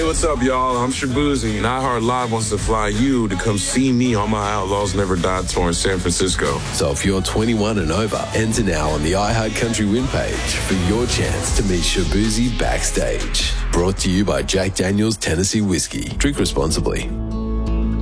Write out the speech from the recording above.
what's up, y'all? I'm Shabuzi, and iHeart Live wants to fly you to come see me on my Outlaws Never Die tour in San Francisco. So if you're 21 and over, enter now on the iHeart Country Win page for your chance to meet Shabuzi backstage. Brought to you by Jack Daniel's Tennessee Whiskey. Drink responsibly.